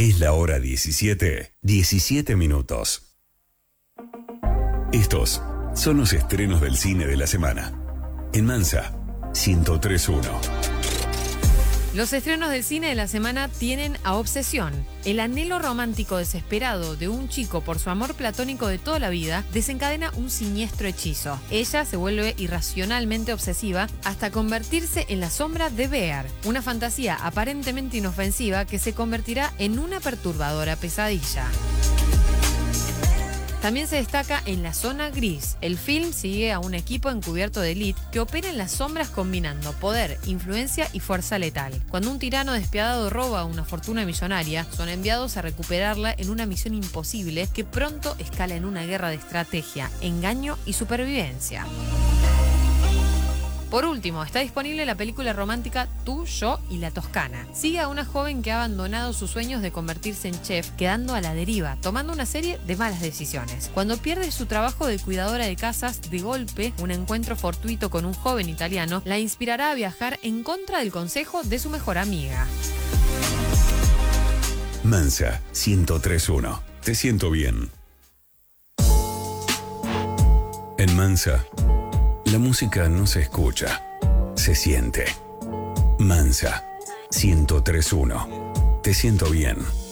Es la hora 17, 17 minutos. Estos son los estrenos del cine de la semana. En Mansa, 103.1. Los estrenos del cine de la semana tienen a Obsesión. El anhelo romántico desesperado de un chico por su amor platónico de toda la vida desencadena un siniestro hechizo. Ella se vuelve irracionalmente obsesiva hasta convertirse en la sombra de Bear, una fantasía aparentemente inofensiva que se convertirá en una perturbadora pesadilla. También se destaca En la zona gris. El film sigue a un equipo encubierto de élite que opera en las sombras combinando poder, influencia y fuerza letal. Cuando un tirano despiadado roba una fortuna millonaria, son enviados a recuperarla en una misión imposible que pronto escala en una guerra de estrategia, engaño y supervivencia. Por último, está disponible la película romántica Tú, yo y la Toscana. Sigue a una joven que ha abandonado sus sueños de convertirse en chef, quedando a la deriva, tomando una serie de malas decisiones. Cuando pierde su trabajo de cuidadora de casas, de golpe, un encuentro fortuito con un joven italiano la inspirará a viajar en contra del consejo de su mejor amiga. Mansa, 103.1. Te siento bien. En Mansa, la música no se escucha, se siente. Mansa, 103.1. Te siento bien.